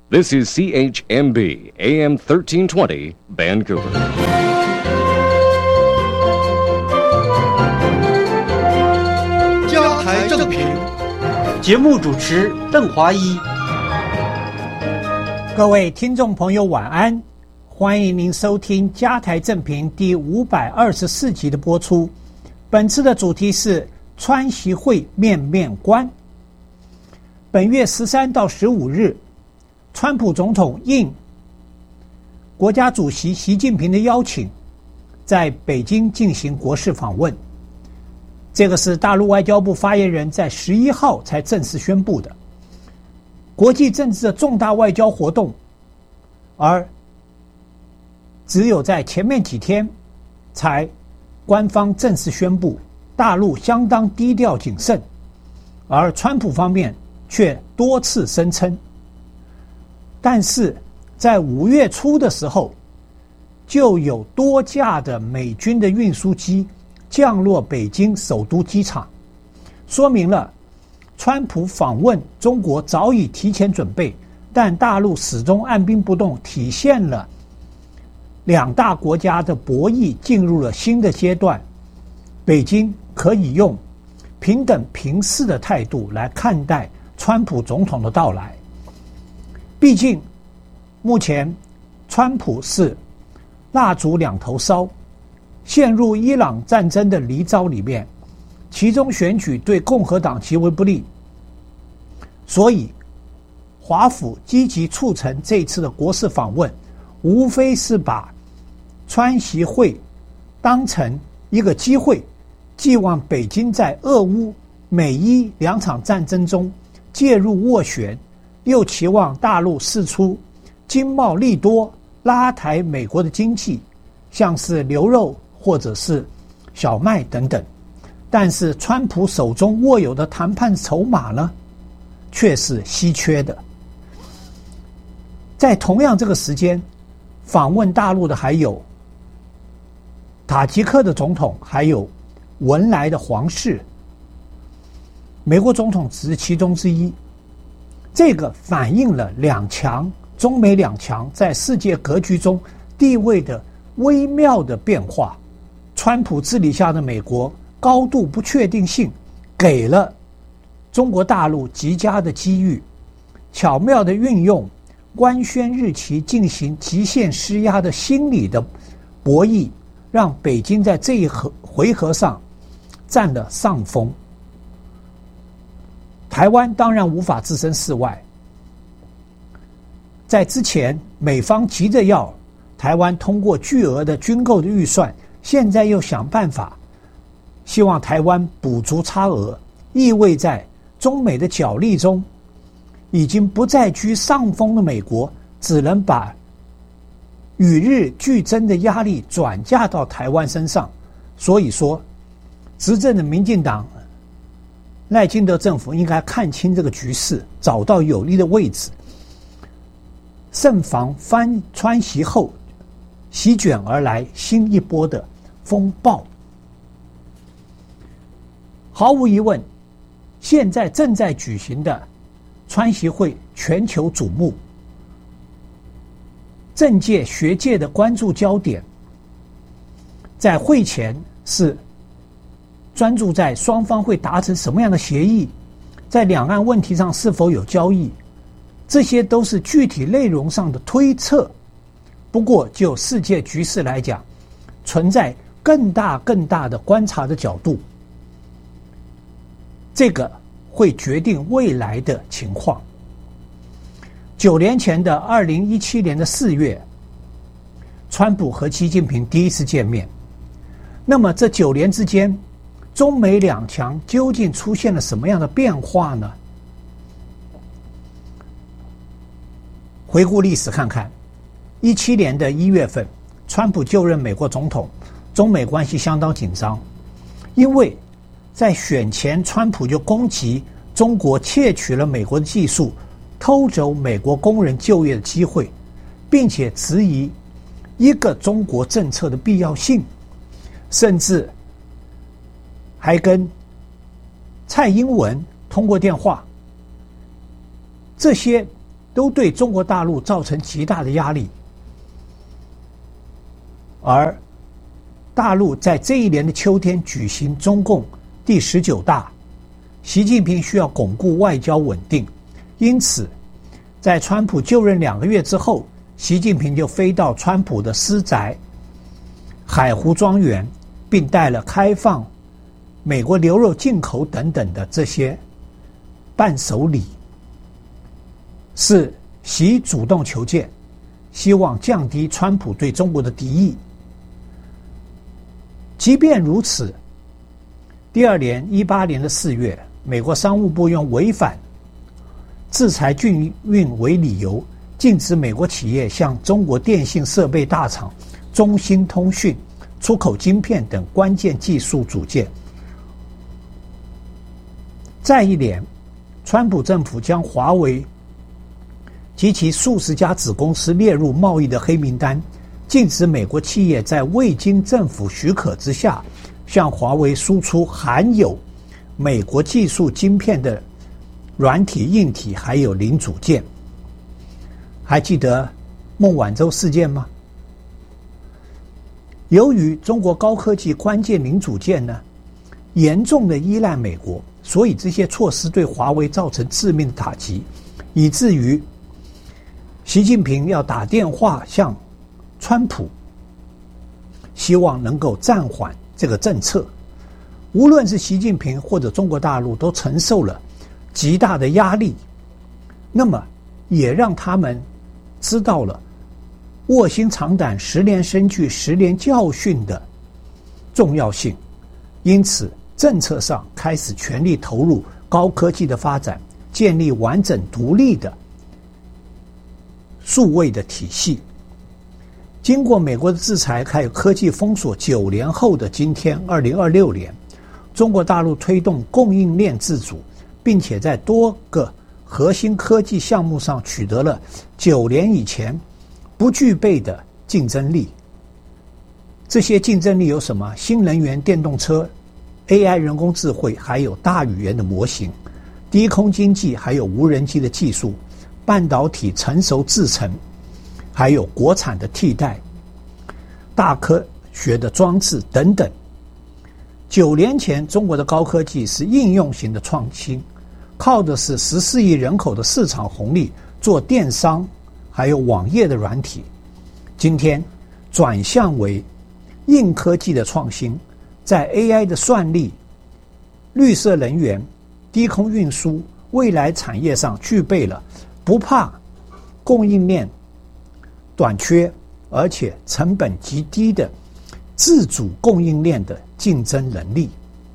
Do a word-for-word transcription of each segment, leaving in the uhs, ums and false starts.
This is C H M B, A M thirteen twenty, Vancouver. 家台正平， 节目主持邓华一。 各位听众朋友晚安，欢迎您收听家台正平第五百二十四集的播出。本次的主题是川习会面面观。本月十三到十五日，川普总统应国家主席习近平的邀请，在北京进行国事访问。这个是大陆外交部发言人在十一号才正式宣布的国际政治的重大外交活动，而只有在前面几天才官方正式宣布，大陆相当低调谨慎，而川普方面却多次声称。但是在五月初的时候，就有多架的美军的运输机降落北京首都机场，说明了川普访问中国早已提前准备，但大陆始终按兵不动，体现了两大国家的博弈进入了新的阶段。北京可以用平等平视的态度来看待川普总统的到来。毕竟目前川普是蜡烛两头烧，陷入伊朗战争的泥沼里面，其中选举对共和党极为不利，所以华府积极促成这次的国事访问，无非是把川习会当成一个机会，寄望北京在俄乌美伊两场战争中介入斡旋，又期望大陆释出经贸利多，拉抬美国的经济，像是牛肉或者是小麦等等。但是川普手中握有的谈判筹码呢，却是稀缺的。在同样这个时间，访问大陆的还有塔吉克的总统，还有文莱的皇室，美国总统只是其中之一。这个反映了两强，中美两强在世界格局中地位的微妙的变化。川普治理下的美国高度不确定性给了中国大陆极佳的机遇，巧妙地运用官宣日期进行极限施压的心理的博弈，让北京在这一回合上占了上风。台湾当然无法置身事外，在之前美方急着要台湾通过巨额的军购的预算，现在又想办法希望台湾补足差额，意味在中美的角力中已经不再居上风的美国，只能把与日俱增的压力转嫁到台湾身上。所以说执政的民进党赖清德政府应该看清这个局势，找到有利的位置，慎防翻川习后席卷而来新一波的风暴。毫无疑问，现在正在举行的川习会全球瞩目，政界学界的关注焦点在会前是专注在双方会达成什么样的协议，在两岸问题上是否有交易，这些都是具体内容上的推测。不过就世界局势来讲，存在更大更大的观察的角度，这个会决定未来的情况。九年前的二零一七年的四月，川普和习近平第一次见面。那么这九年之间，中美两强究竟出现了什么样的变化呢？回顾历史看看，一七年的一月份，川普就任美国总统，中美关系相当紧张，因为在选前，川普就攻击中国窃取了美国的技术，偷走美国工人就业的机会，并且质疑一个中国政策的必要性，甚至还跟蔡英文通过电话。这些都对中国大陆造成极大的压力。而大陆在这一年的秋天举行中共第十九大，习近平需要巩固外交稳定，因此在川普就任两个月之后，习近平就飞到川普的私宅海湖庄园，并带了开放美国牛肉进口等等的这些伴手礼，是习主动求见，希望降低川普对中国的敌意。即便如此，第二年一八年的四月，美国商务部用违反制裁禁运为理由，禁止美国企业向中国电信设备大厂中兴通讯出口晶片等关键技术组件。再一年，川普政府将华为及其数十家子公司列入贸易的黑名单，禁止美国企业在未经政府许可之下向华为输出含有美国技术晶片的软体、硬体还有零组件。还记得孟晚舟事件吗？由于中国高科技关键零组件呢严重的依赖美国，所以这些措施对华为造成致命的打击，以至于习近平要打电话向川普，希望能够暂缓这个政策。无论是习近平或者中国大陆都承受了极大的压力，那么也让他们知道了卧薪尝胆、十年深具十年教训的重要性，因此政策上开始全力投入高科技的发展，建立完整独立的数位的体系。经过美国的制裁还有科技封锁九年后的今天二零二六年，中国大陆推动供应链自主，并且在多个核心科技项目上取得了九年以前不具备的竞争力。这些竞争力有什么？新能源电动车、A I 人工智慧，还有大语言的模型、低空经济，还有无人机的技术、半导体成熟制程，还有国产的替代、大科学的装置等等。九年前中国的高科技是应用型的创新，靠的是十四亿人口的市场红利做电商还有网页的软体。今天转向为硬科技的创新，在 A I 的算力、绿色能源、低空运输、未来产业上具备了不怕供应链短缺，而且成本极低的自主供应链的竞争能力。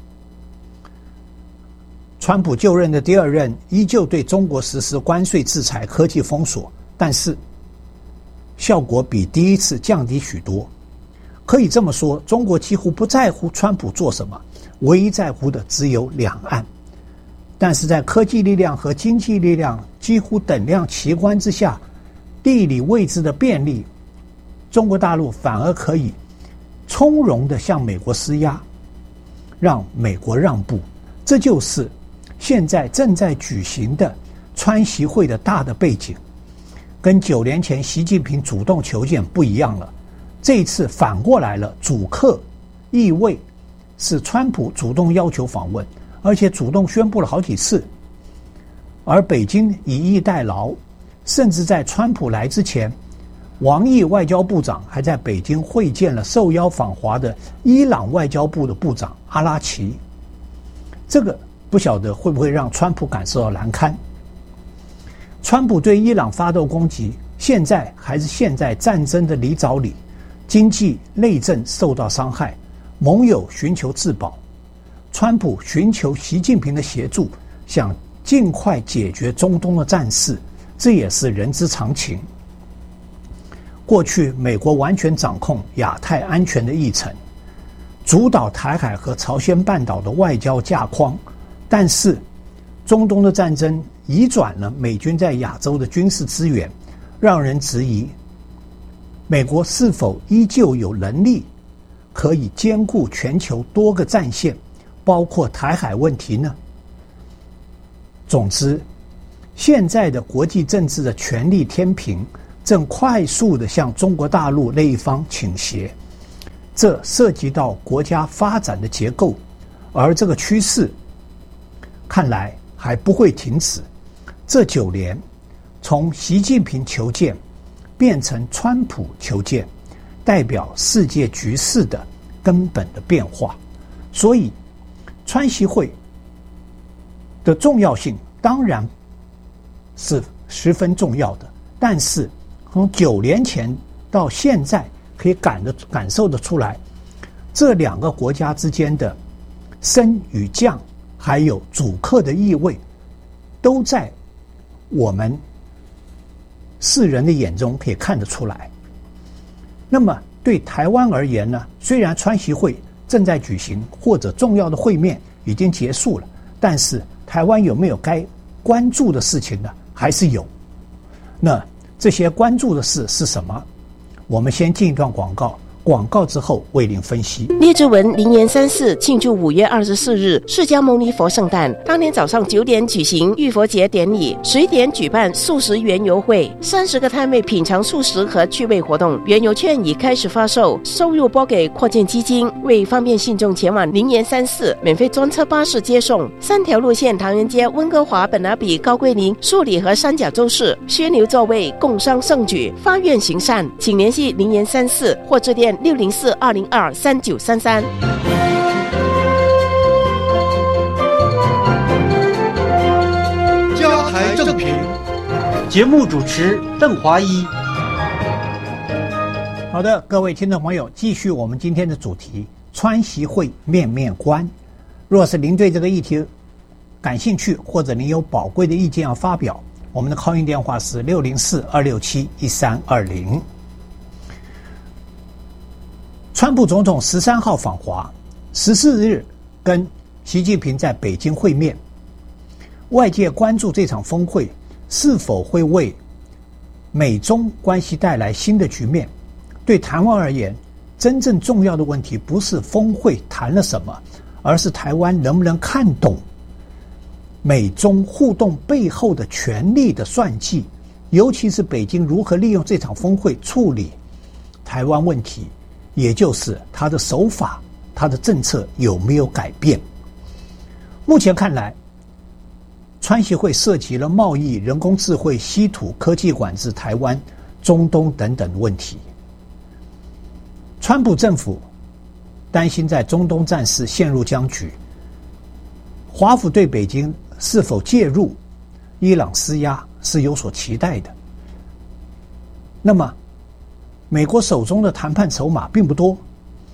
川普就任的第二任依旧对中国实施关税制裁、科技封锁，但是效果比第一次降低许多。可以这么说，中国几乎不在乎川普做什么，唯一在乎的只有两岸。但是在科技力量和经济力量几乎等量齐观之下，地理位置的便利，中国大陆反而可以从容地向美国施压，让美国让步。这就是现在正在举行的川习会的大的背景，跟九年前习近平主动求见不一样了。这一次反过来了，主客意味是川普主动要求访问，而且主动宣布了好几次，而北京以逸待劳，甚至在川普来之前，王毅外交部长还在北京会见了受邀访华的伊朗外交部的部长阿拉奇。这个不晓得会不会让川普感受到难堪。川普对伊朗发动攻击，现在还是陷在战争的泥沼里，经济内政受到伤害，盟友寻求自保，川普寻求习近平的协助，想尽快解决中东的战事，这也是人之常情。过去美国完全掌控亚太安全的议程，主导台海和朝鲜半岛的外交架框，但是中东的战争移转了美军在亚洲的军事资源，让人质疑美国是否依旧有能力可以兼顾全球多个战线，包括台海问题呢？总之， 现在的国际政治的权力天平正快速地向中国大陆那一方倾斜，这涉及到国家发展的结构，而这个趋势看来还不会停止。这九年从习近平求见变成川普求见，代表世界局势的根本的变化。所以川习会的重要性当然是十分重要的，但是从九年前到现在可以感的感受得出来，这两个国家之间的升与降还有主客的意味都在我们世人的眼中可以看得出来。那么对台湾而言呢，虽然川习会正在举行，或者重要的会面已经结束了，但是台湾有没有该关注的事情呢？还是有。那这些关注的事是什么？我们先进一段广告，广告之后为您分析。 列支文灵岩三寺庆祝五月二十四日释迦牟尼佛圣诞，当天早上九点举行浴佛节典礼，十一点举办素食园游会，三十个摊位品尝素食和趣味活动，园游券已开始发售，收入拨给扩建基金。为方便信众前往灵岩三寺，免费专车巴士接送，三条路线：唐人街、温哥华、本拿比、高桂林、树里和三角洲市，薛牛座位，共商盛举，发愿行善，请联系灵岩三寺或致电六零四二零二三九三三。 家台正平，节目主持邓华一。 好的，各位听众朋友，继续我们今天的主题：川习会面面观。若是您对这个议题感兴趣，或者您有宝贵的意见要发表，我们的 call in 电话是六零四二六七一三二零。川普总统十三号访华，十四日跟习近平在北京会面。外界关注这场峰会是否会为美中关系带来新的局面。对台湾而言，真正重要的问题不是峰会谈了什么，而是台湾能不能看懂美中互动背后的权力的算计，尤其是北京如何利用这场峰会处理台湾问题，也就是他的手法，他的政策有没有改变。目前看来，川习会涉及了贸易、人工智慧、稀土、科技管制、台湾、中东等等问题。川普政府担心在中东战事陷入僵局，华府对北京是否介入伊朗施压是有所期待的。那么美国手中的谈判筹码并不多，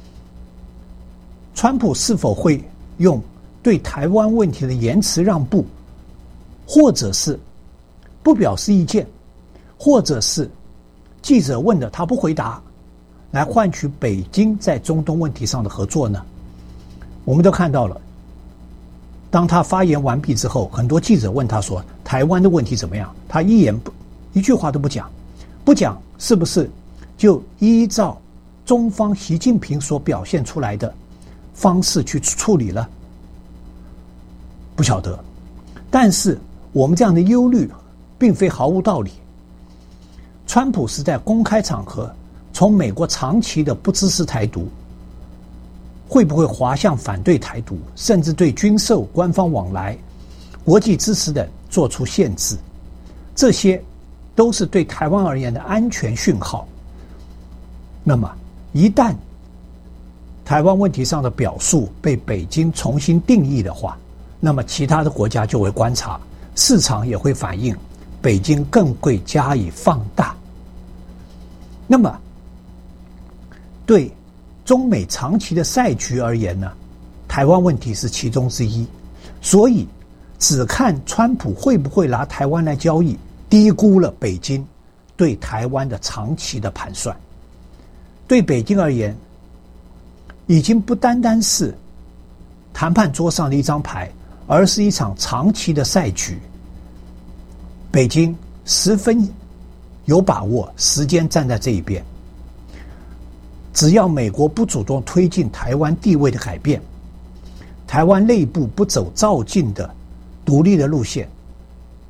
川普是否会用对台湾问题的言辞让步，或者是不表示意见，或者是记者问的他不回答，来换取北京在中东问题上的合作呢？我们都看到了，当他发言完毕之后，很多记者问他说台湾的问题怎么样，他一言不一句话都不讲。不讲是不是就依照中方习近平所表现出来的方式去处理了？不晓得。但是我们这样的忧虑并非毫无道理。川普是在公开场合从美国长期的不支持台独，会不会滑向反对台独，甚至对军售、官方往来、国际支持等做出限制，这些都是对台湾而言的安全讯号。那么一旦台湾问题上的表述被北京重新定义的话，那么其他的国家就会观察，市场也会反映，北京更会加以放大。那么对中美长期的赛局而言呢，台湾问题是其中之一。所以只看川普会不会拿台湾来交易，低估了北京对台湾的长期的盘算。对北京而言，已经不单单是谈判桌上的一张牌，而是一场长期的赛局。北京十分有把握，时间站在这一边。只要美国不主动推进台湾地位的改变，台湾内部不走照进的独立的路线，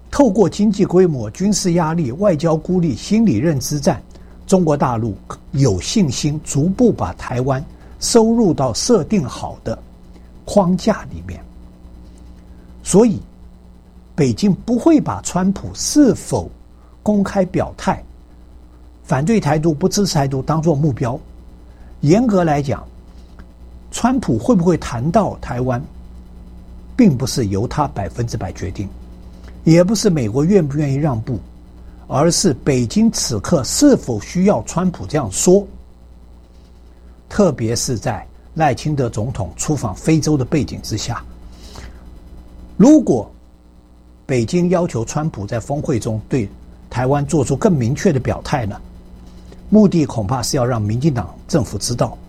透过经济规模、军事压力、外交孤立、心理认知战，中国大陆有信心逐步把台湾收入到设定好的框架里面。所以北京不会把川普是否公开表态反对台独、不支持台独当作目标。严格来讲，川普会不会谈到台湾，并不是由他百分之百决定，也不是美国愿不愿意让步，而是北京此刻是否需要川普这样说。特别是在赖清德总统出访非洲的背景之下，如果北京要求川普在峰会中对台湾做出更明确的表态呢，目的恐怕是要让民进党政府知道，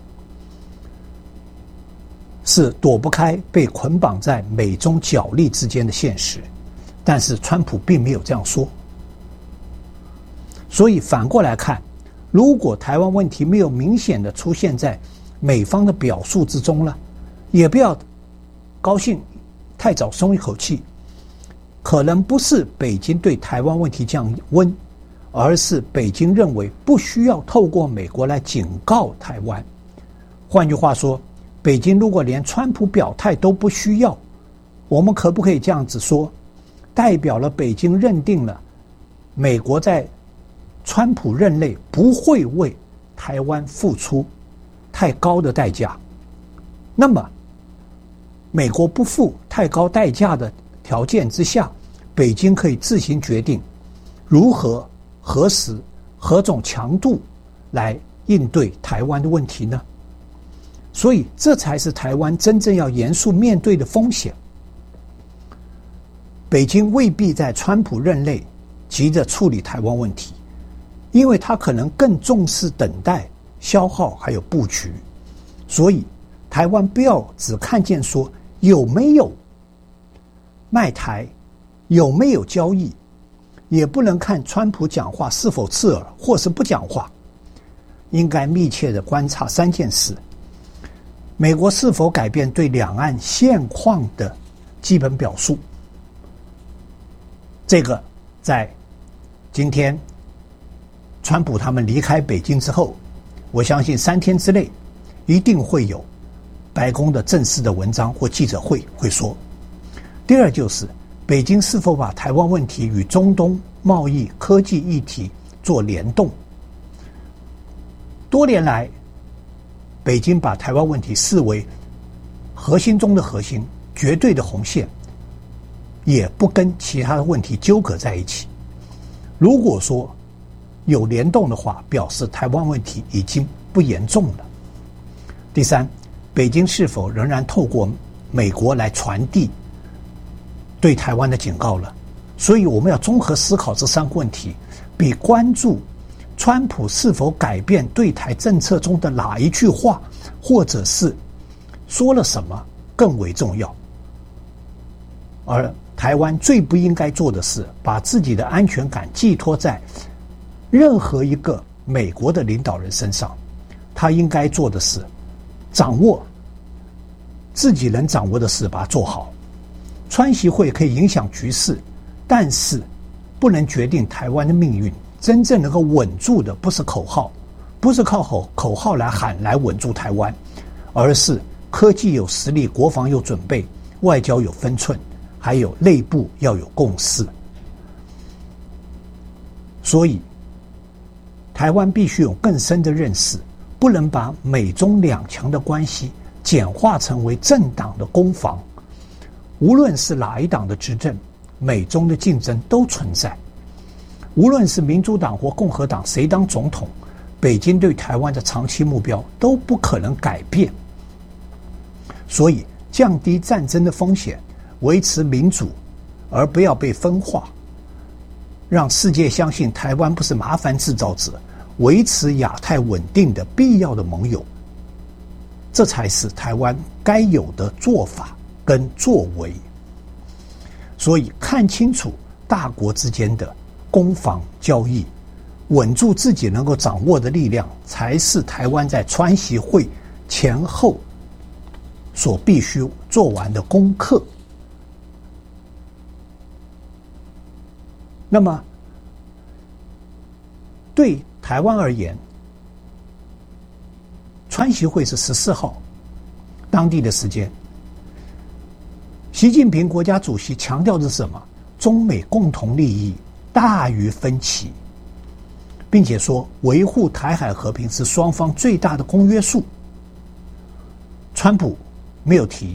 是躲不开被捆绑在美中角力之间的现实。但是川普并没有这样说。所以反过来看，如果台湾问题没有明显的出现在美方的表述之中了，也不要高兴太早松一口气，可能不是北京对台湾问题降温，而是北京认为不需要透过美国来警告台湾。换句话说，北京如果连川普表态都不需要，我们可不可以这样子说，代表了北京认定了美国在川普任内不会为台湾付出太高的代价，那么美国不付太高代价的条件之下，北京可以自行决定如何、何时、何种强度来应对台湾的问题呢？所以这才是台湾真正要严肃面对的风险。北京未必在川普任内急着处理台湾问题，因为他可能更重视等待、消耗还有布局。所以台湾不要只看见说有没有卖台，有没有交易，也不能看川普讲话是否刺耳或是不讲话，应该密切的观察三件事：美国是否改变对两岸现况的基本表述。这个在今天川普他们离开北京之后，我相信三天之内一定会有白宫的正式的文章或记者会会说。第二就是北京是否把台湾问题与中东贸易、科技议题做联动。多年来北京把台湾问题视为核心中的核心，绝对的红线，也不跟其他的问题纠葛在一起。如果说有联动的话，表示台湾问题已经不严重了。第三，北京是否仍然透过美国来传递对台湾的警告了？所以我们要综合思考这三个问题，比关注川普是否改变对台政策中的哪一句话，或者是说了什么更为重要。而台湾最不应该做的是把自己的安全感寄托在任何一个美国的领导人身上，他应该做的是掌握自己能掌握的事，把它做好。川习会可以影响局势，但是不能决定台湾的命运。真正能够稳住的不是口号，不是靠口口号来喊来稳住台湾，而是科技有实力，国防有准备，外交有分寸，还有内部要有共识。所以台湾必须有更深的认识，不能把美中两强的关系简化成为政党的攻防。无论是哪一党的执政，美中的竞争都存在。无论是民主党或共和党谁当总统，北京对台湾的长期目标都不可能改变。所以降低战争的风险，维持民主，而不要被分化，让世界相信台湾不是麻烦制造者，维持亚太稳定的必要的盟友，这才是台湾该有的做法跟作为。所以看清楚大国之间的攻防交易，稳住自己能够掌握的力量，才是台湾在川习会前后所必须做完的功课。 那么对台湾而言，川习会是十四号当地的时间，习近平国家主席强调的是什么？中美共同利益大于分歧，并且说维护台海和平是双方最大的公约数。川普没有提。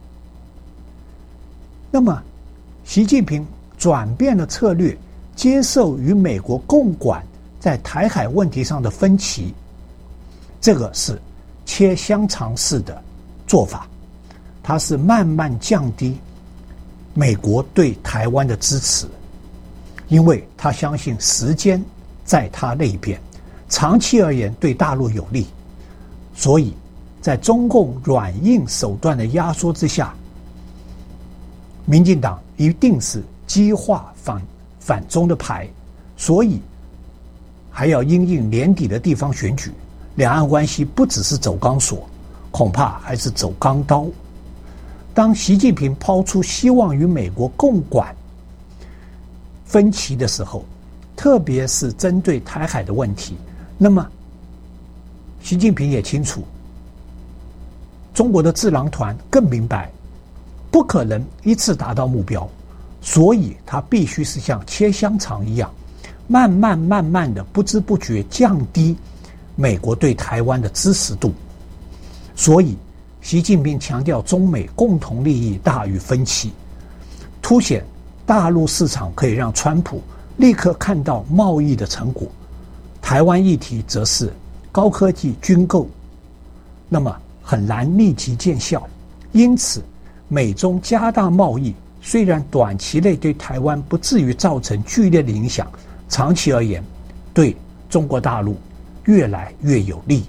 那么习近平转变了策略，接受与美国共管在台海问题上的分歧，这个是切香肠式的做法，它是慢慢降低美国对台湾的支持，因为他相信时间在他那一边，长期而言对大陆有利，所以在中共软硬手段的压缩之下，民进党一定是激化反反中的牌，所以还要因应年底的地方选举，两岸关系不只是走钢索，恐怕还是走钢刀。当习近平抛出希望与美国共管分歧的时候，特别是针对台海的问题，那么习近平也清楚，中国的智囊团更明白不可能一次达到目标，所以他必须是像切香肠一样，慢慢慢慢的不知不觉降低美国对台湾的支持度。所以习近平强调中美共同利益大于分歧，凸显大陆市场可以让川普立刻看到贸易的成果，台湾议题则是高科技军购，那么很难立即见效。因此美中加大贸易，虽然短期内对台湾不至于造成剧烈的影响，长期而言对中国大陆越来越有利。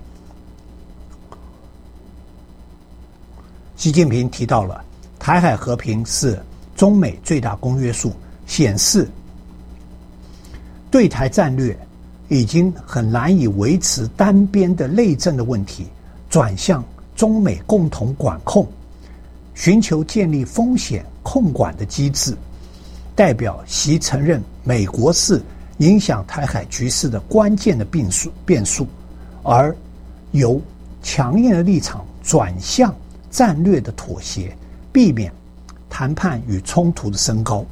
习近平提到了台海和平是中美最大公约数，显示对台战略已经很难以维持单边的内政的问题，转向中美共同管控，寻求建立风险控管的机制，代表习承认美国是影响台海局势的关键的变数变数，而由强硬的立场转向战略的妥协，避免谈判与冲突的升高。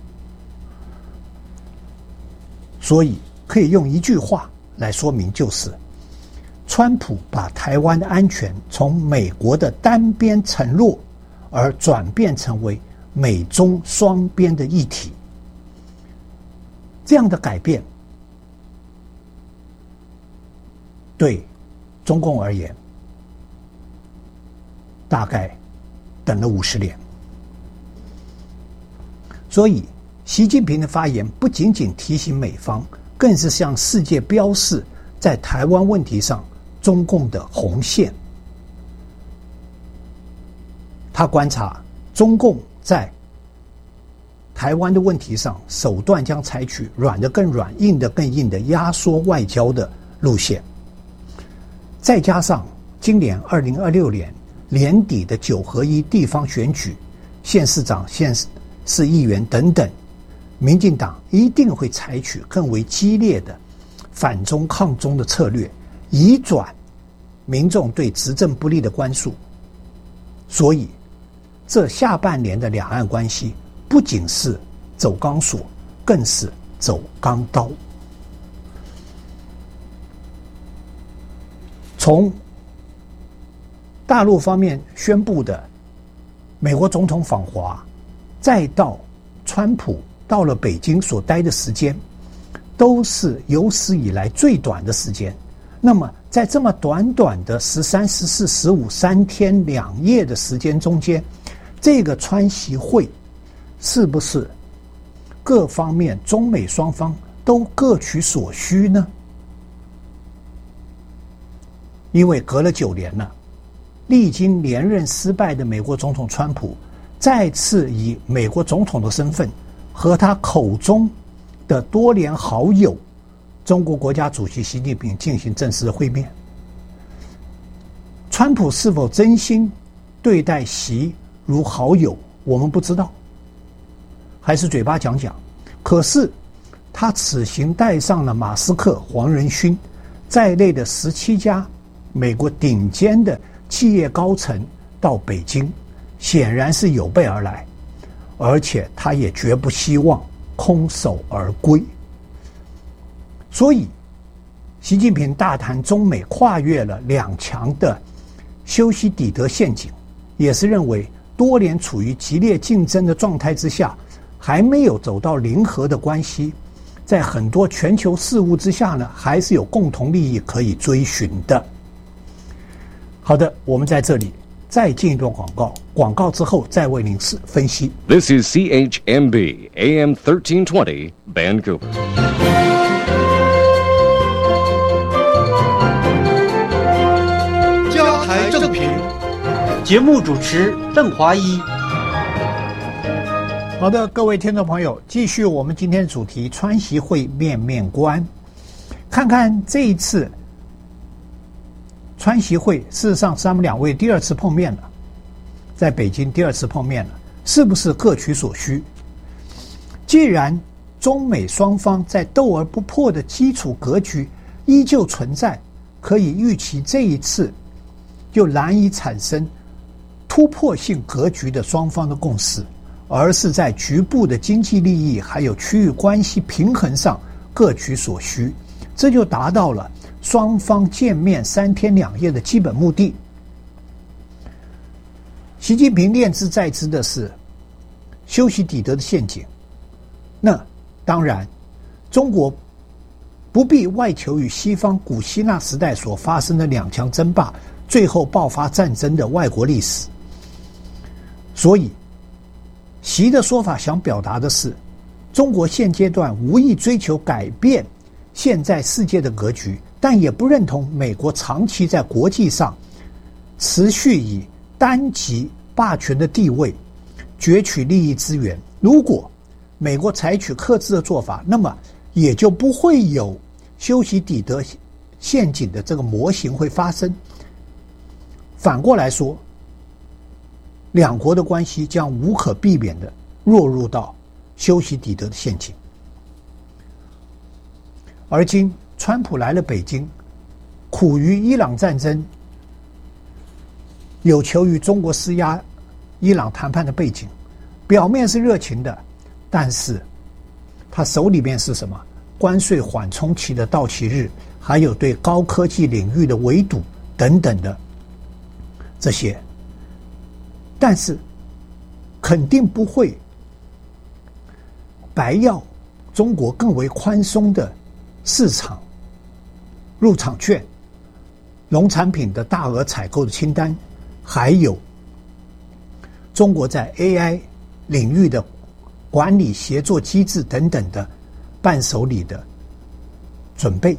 所以可以用一句话来说明，就是川普把台湾的安全从美国的单边承诺而转变成为美中双边的议题。这样的改变对中共而言大概等了五十年。所以习近平的发言不仅仅提醒美方，更是向世界标示在台湾问题上中共的红线。他观察中共在台湾的问题上手段将采取软的更软、硬的更硬的压缩外交的路线，再加上今年二零二六年年底的九合一地方选举，县市长、县市议员等等，民进党一定会采取更为激烈的反中抗中的策略，移转民众对执政不利的关注。所以这下半年的两岸关系不仅是走钢索，更是走钢刀。从大陆方面宣布的美国总统访华，再到川普到了北京所待的时间，都是有史以来最短的时间。那么在这么短短的十三、十四、十五三天两夜的时间中间，这个川习会是不是各方面中美双方都各取所需呢？因为隔了九年了，历经连任失败的美国总统川普再次以美国总统的身份和他口中的多年好友中国国家主席习近平进行正式的会面。川普是否真心对待习如好友，我们不知道，还是嘴巴讲讲。可是他此行带上了马斯克、黄仁勋在内的十七家美国顶尖的企业高层到北京，显然是有备而来，而且他也绝不希望空手而归。所以习近平大谈中美跨越了两强的修昔底德陷阱，也是认为多年处于激烈竞争的状态之下，还没有走到零和的关系，在很多全球事务之下呢，还是有共同利益可以追寻的。好的，我们在这里再进一段广告，广告之后再为您分析。 This is C H M B A M thirteen twenty Vancouver. 加台正评，节目主持邓华一。 好的，各位听众朋友，继续我们今天的主题：川习会面面观。看看这一次川习会，事实上是他们两位第二次碰面了，在北京第二次碰面了，是不是各取所需？既然中美双方在斗而不破的基础格局依旧存在，可以预期这一次就难以产生突破性格局的双方的共识，而是在局部的经济利益还有区域关系平衡上各取所需，这就达到了双方见面三天两夜的基本目的。习近平念之在之的是修昔底德的陷阱，那当然中国不必外求于西方古希腊时代所发生的两强争霸最后爆发战争的外国历史，所以习的说法想表达的是，中国现阶段无意追求改变现在世界的格局，但也不认同美国长期在国际上持续以单极霸权的地位攫取利益资源。如果美国采取克制的做法，那么也就不会有修昔底德陷阱的这个模型会发生。反过来说，两国的关系将无可避免地落入到修昔底德的陷阱。而今川普来了北京，苦于伊朗战争，有求于中国施压伊朗谈判的背景，表面是热情的，但是他手里面是什么？关税缓冲期的到期日，还有对高科技领域的围堵等等的这些，但是肯定不会白要中国更为宽松的市场入场券、农产品的大额采购的清单，还有中国在 A I 领域的管理协作机制等等的伴手礼的准备。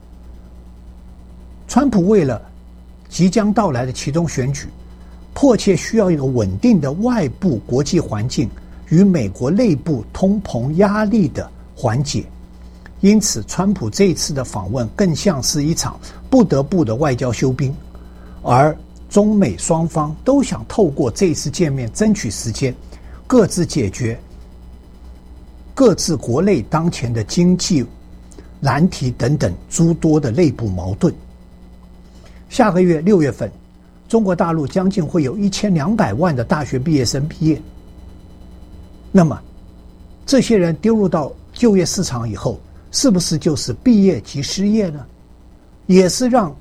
川普为了即将到来的期中选举，迫切需要一个稳定的外部国际环境与美国内部通膨压力的缓解，因此川普这一次的访问更像是一场不得不的外交休兵，而中美双方都想透过这一次见面争取时间，各自解决各自国内当前的经济难题等等诸多的内部矛盾。下个月六月份，中国大陆将近会有一千两百万的大学毕业生毕业，那么这些人丢入到就业市场以后，是不是就是毕业即失业呢？也是让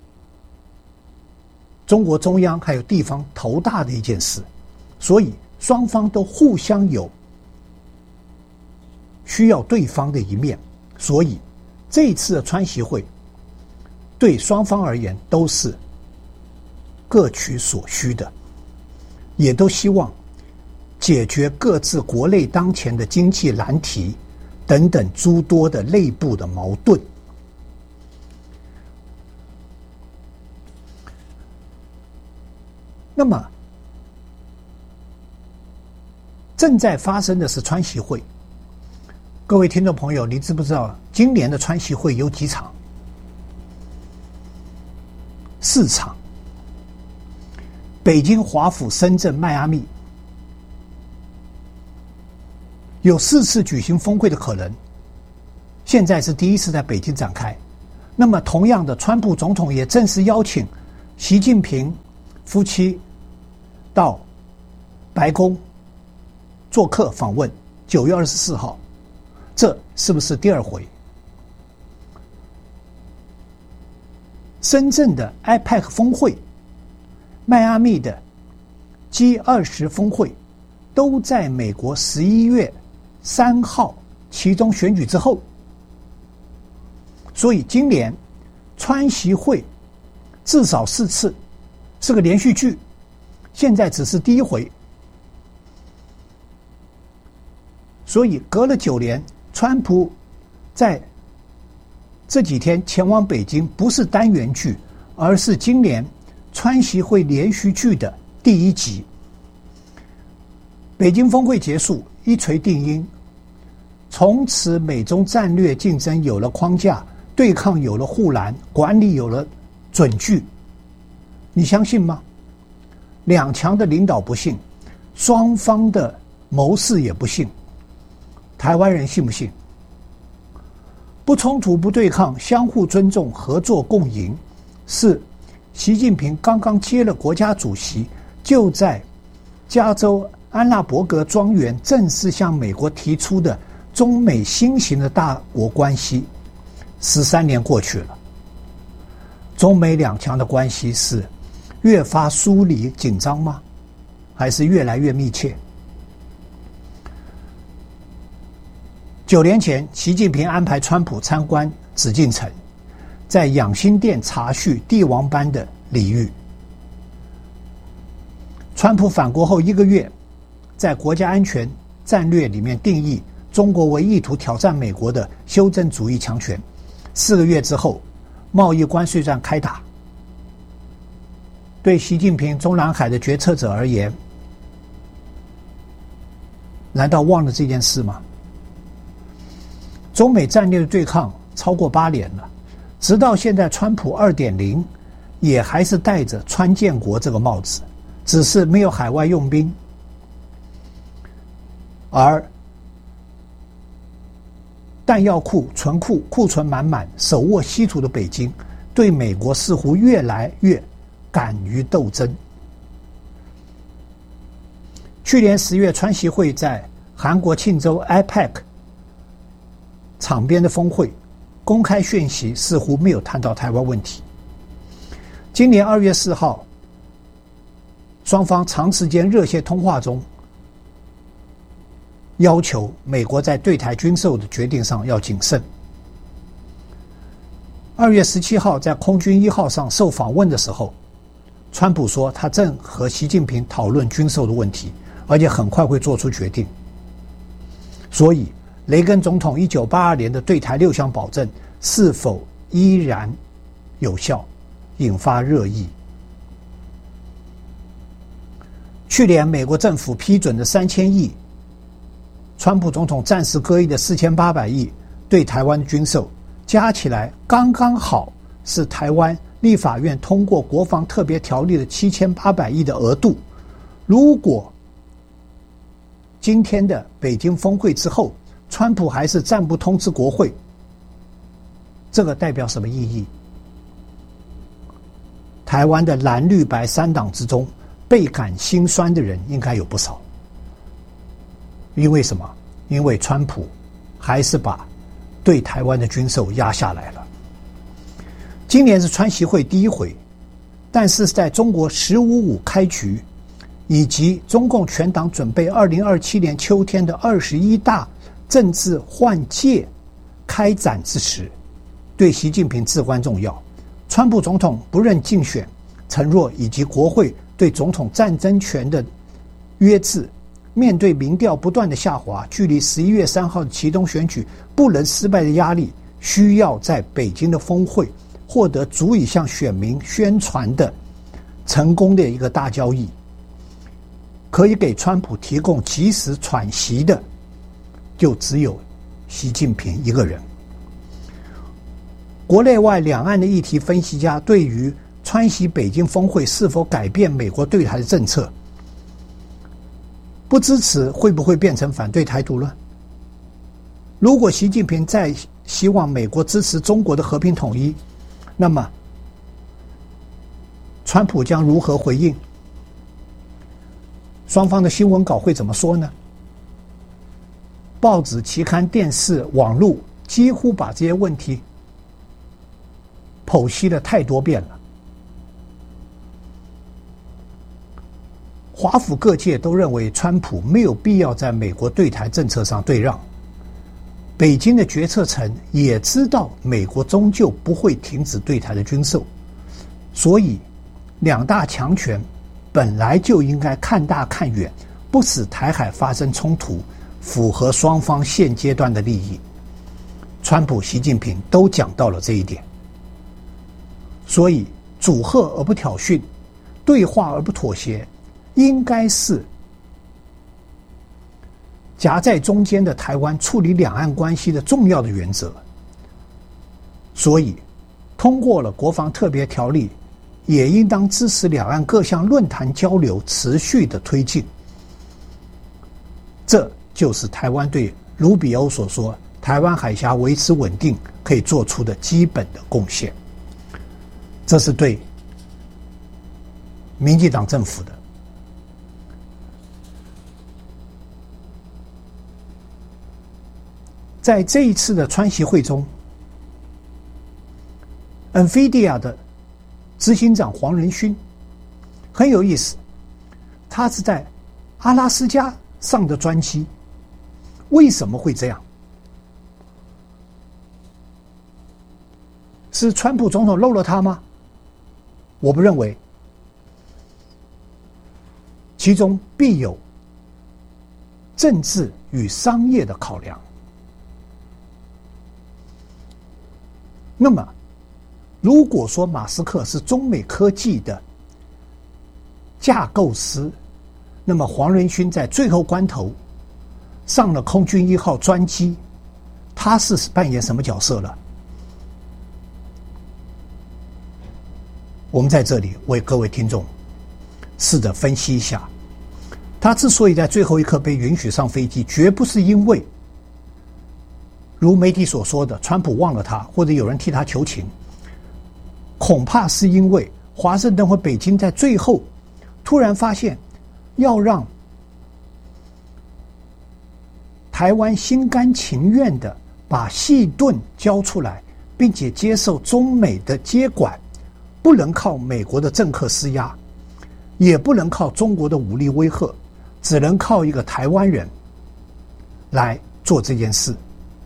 中国中央还有地方头大的一件事。所以双方都互相有需要对方的一面，所以这一次的川习会对双方而言都是各取所需的，也都希望解决各自国内当前的经济难题等等诸多的内部的矛盾。那么正在发生的是川习会，各位听众朋友，你知不知道今年的川习会有几场？四场，北京、华府、深圳、迈阿密，有四次举行峰会的可能。 现在是第一次在北京展开。那么同样的，川普总统也正式邀请习近平夫妻到白宫做客访问，九月二十四号，这是不是第二回？深圳的 I P E C 峰会，迈阿密的 G 二十 峰会，都在美国十一月三号期中选举之后。所以今年川习会至少四次，是个连续剧，现在只是第一回。所以隔了九年，川普在这几天前往北京，不是单元剧，而是今年川习会连续剧的第一集。北京峰会结束，一锤定音，从此美中战略竞争有了框架，对抗有了护栏，管理有了准据。你相信吗？两强的领导不信，双方的谋士也不信，台湾人信不信？不冲突不对抗，相互尊重，合作共赢，是习近平刚刚接了国家主席，就在加州安纳伯格庄园正式向美国提出的中美新型的大国关系。十三年过去了，中美两强的关系是越发疏离紧张吗？还是越来越密切？九年前，习近平安排川普参观紫禁城，在养心殿查叙帝王般的礼遇。川普返国后一个月，在国家安全战略里面定义中国为意图挑战美国的修正主义强权。四个月之后，贸易关税战开打。对习近平中南海的决策者而言，难道忘了这件事吗？中美战略的对抗超过八年了，直到现在川普 二点零 也还是戴着川建国这个帽子，只是没有海外用兵。而弹药库、存库库存满满，手握稀土的北京，对美国似乎越来越敢于斗争。去年十月，川习会在韩国庆州 I P E C 场边的峰会公开讯息，似乎没有谈到台湾问题。今年二月四号，双方长时间热线通话中，要求美国在对台军售的决定上要谨慎。二月十七号，在空军一号上受访问的时候，川普说他正和习近平讨论军售的问题，而且很快会做出决定。所以雷根总统一九八二年的对台六项保证是否依然有效，引发热议。去年美国政府批准的三千亿，川普总统暂时割一的四千八百亿对台湾军售，加起来刚刚好是台湾立法院通过国防特别条例的七千八百亿的额度。如果今天的北京峰会之后，川普还是暂不通知国会，这个代表什么意义？台湾的蓝绿白三党之中，倍感心酸的人应该有不少。因为什么？因为川普还是把对台湾的军售压下来了。今年是川习会第一回，但是在中国十五五开局，以及中共全党准备二零二七年秋天的二十一大政治换届开展之时，对习近平至关重要。川普总统不认竞选承诺以及国会对总统战争权的约制，面对民调不断的下滑，距离十一月三号的期中选举不能失败的压力，需要在北京的峰会获得足以向选民宣传的成功的一个大交易。可以给川普提供及时喘息的，就只有习近平一个人。国内外两岸的议题分析家对于川习北京峰会是否改变美国对台的政策，不支持会不会变成反对台独呢？如果习近平在希望美国支持中国的和平统一，那么川普将如何回应？双方的新闻稿会怎么说呢？报纸、期刊、电视、网络几乎把这些问题剖析了太多遍了。华府各界都认为川普没有必要在美国对台政策上对让，北京的决策层也知道美国终究不会停止对台的军售，所以两大强权本来就应该看大看远，不使台海发生冲突，符合双方现阶段的利益。川普、习近平都讲到了这一点，所以阻吓而不挑衅，对话而不妥协，应该是夹在中间的台湾处理两岸关系的重要的原则。所以通过了国防特别条例，也应当支持两岸各项论坛交流持续的推进。这就是台湾对卢比欧所说台湾海峡维持稳定可以做出的基本的贡献。这是对民进党政府的。在这一次的川习会中， NVIDIA 的执行长黄仁勋很有意思，他是在阿拉斯加上的专机。为什么会这样？是川普总统漏了他吗？我不认为，其中必有政治与商业的考量。那么如果说马斯克是中美科技的架构师，那么黄仁勋在最后关头上了空军一号专机，他是扮演什么角色了？我们在这里为各位听众试着分析一下，他之所以在最后一刻被允许上飞机，绝不是因为如媒体所说的川普忘了他，或者有人替他求情，恐怕是因为华盛顿或北京在最后突然发现要让台湾心甘情愿的把细盾交出来，并且接受中美的接管，不能靠美国的政客施压，也不能靠中国的武力威吓，只能靠一个台湾人来做这件事。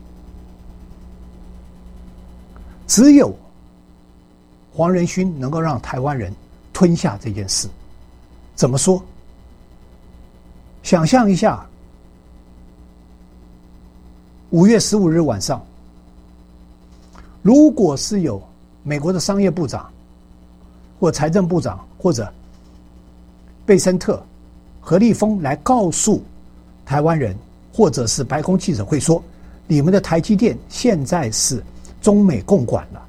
只有黄仁勋能够让台湾人吞下这件事。怎么说？想象一下，五月十五日晚上，如果是有美国的商业部长或财政部长或者贝森特、何立峰来告诉台湾人，或者是白宫记者会说，你们的台积电现在是中美共管了，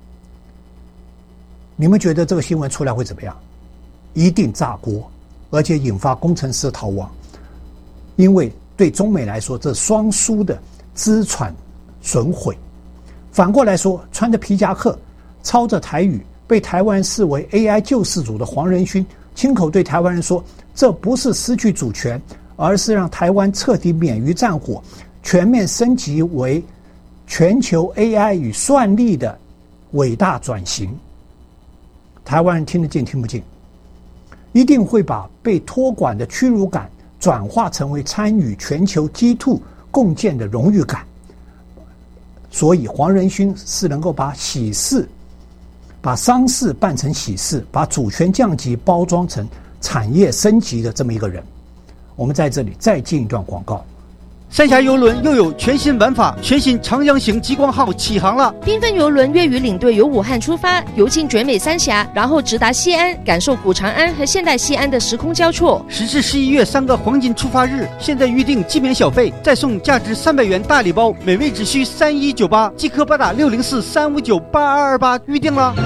你们觉得这个新闻出来会怎么样？一定炸锅，而且引发工程师逃亡。因为对中美来说，这双输的资产损毁。反过来说，穿着皮夹克操着台语被台湾视为 A I 救世主的黄仁勋，亲口对台湾人说，这不是失去主权，而是让台湾彻底免于战火，全面升级为全球 A I 与算力的伟大转型。台湾人听得进听不进？一定会把被托管的屈辱感转化成为参与全球 G 二 共建的荣誉感。所以黄仁勋是能够把喜事把丧事办成喜事，把主权降级包装成产业升级的这么一个人。我们在这里再进一段广告。 三峡邮轮又有全新玩法，全新长江型极光号起航了。 缤纷邮轮粤语领队由武汉出发，游进绝美三峡，然后直达西安，感受古长安和现代西安的时空交错。 十至十一月三个黄金出发日，现在预定即免小费，再送价值三百元大礼包，每位只需三一九八，即刻拨打六零四三五九八二二八预定了。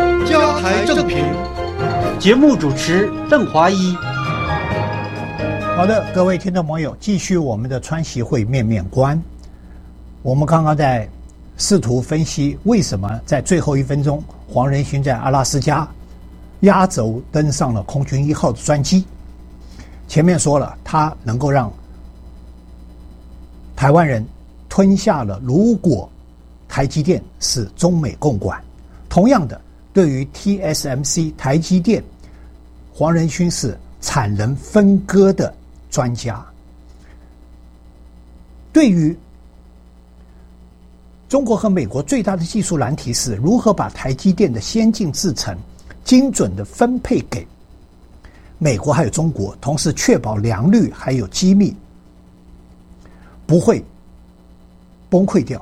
嘉台正评。 节目主持邓华一。 好的，各位听众朋友，继续我们的川习会面面观。我们刚刚在试图分析为什么在最后一分钟，黄仁勋在阿拉斯加压轴登上了空军一号的专机。前面说了，他能够让台湾人吞下了如果台积电是中美共管。同样的，对于 T S M C 台积电，黄仁勋是产能分割的专家。对于中国和美国最大的技术难题是如何把台积电的先进制程精准的分配给美国还有中国，同时确保良率还有机密不会崩溃掉。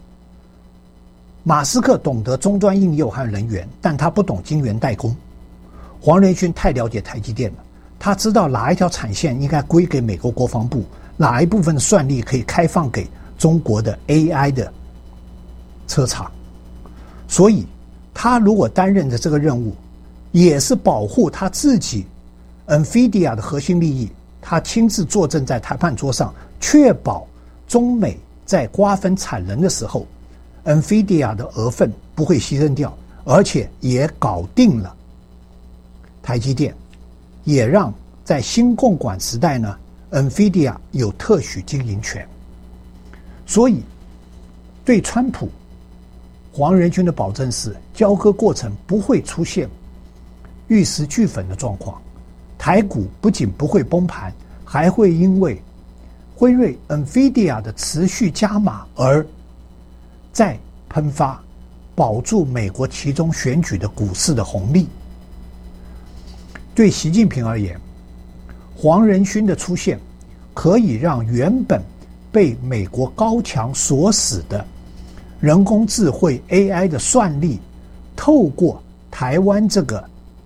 马斯克懂得终端应用和人员，但他不懂晶圆代工。黄仁勋太了解台积电了，他知道哪一条产线应该归给美国国防部，哪一部分的算力可以开放给中国的 A I 的车厂。所以他如果担任的这个任务也是保护他自己 NVIDIA 的核心利益，他亲自坐镇在谈判桌上，确保中美在瓜分产能的时候 NVIDIA 的额分不会牺牲掉，而且也搞定了台积电，也让在新共管时代呢 NVIDIA 有特许经营权。所以对川普黄仁勋的保证是交割过程不会出现玉石俱焚的状况，台股不仅不会崩盘，还会因为辉瑞 NVIDIA 的持续加码而再喷发，保住美国其中选举的股市的红利。对习近平而言，黄仁勋的出现可以让原本被美国高墙锁死的人工智慧 A I 的算力，透过台湾这个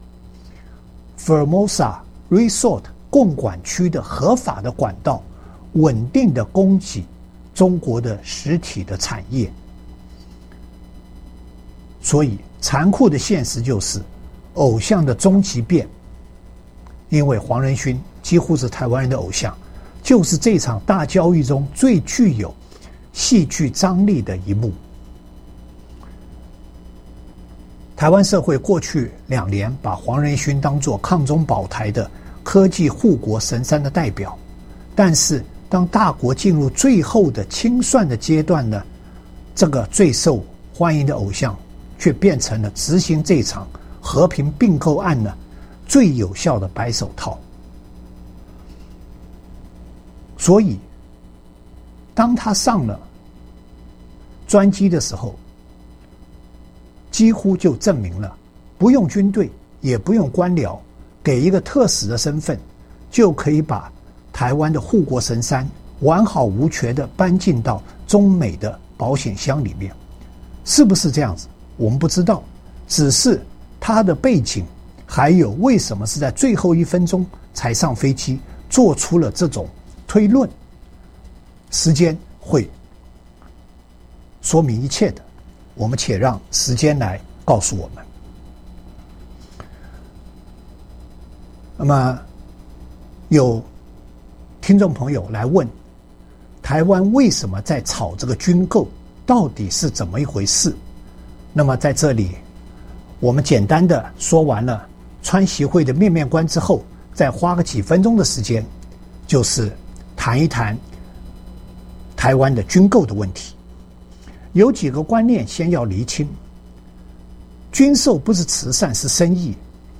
Formosa Resort 共管区的合法的管道，稳定的供给中国的实体的产业。所以残酷的现实就是，偶像的终极变，因为黄仁勋几乎是台湾人的偶像，就是这场大交易中最具有戏剧张力的一幕。台湾社会过去两年把黄仁勋当作抗中保台的科技护国神山的代表，但是当大国进入最后的清算的阶段呢，这个最受欢迎的偶像却变成了执行这场和平并购案呢最有效的白手套。所以当他上了专机的时候，几乎就证明了不用军队也不用官僚，给一个特使的身份就可以把台湾的护国神山完好无缺的搬进到中美的保险箱里面。是不是这样子我们不知道，只是他的背景还有为什么是在最后一分钟才上飞机，做出了这种推论，时间会说明一切的，我们且让时间来告诉我们。那么有听众朋友来问，台湾为什么在炒这个军购，到底是怎么一回事？那么在这里我们简单的说完了川习会的面面观之后，再花个几分钟的时间，就是谈一谈台湾的军购的问题。有几个观念先要厘清，军售不是慈善，是生意。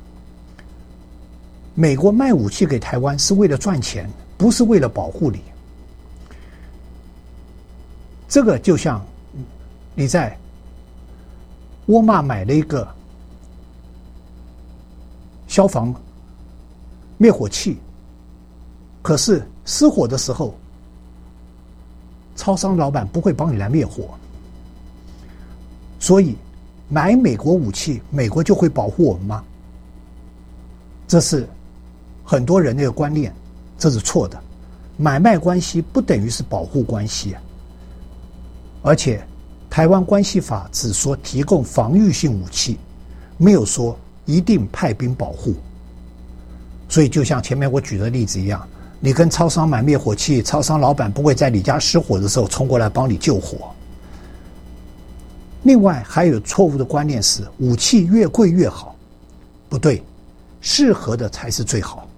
美国卖武器给台湾是为了赚钱，不是为了保护你。这个就像你在沃尔玛买了一个消防灭火器，可是失火的时候超商老板不会帮你来灭火。所以买美国武器，美国就会保护我们吗？这是很多人的一个观念，这是错的。买卖关系不等于是保护关系啊。而且台湾关系法只说提供防御性武器，没有说一定派兵保护。所以就像前面我举的例子一样， 你跟超商买灭火器，超商老板不会在你家失火的时候冲过来帮你救火。另外还有错误的观念是武器越贵越好，不对，适合的才是最好。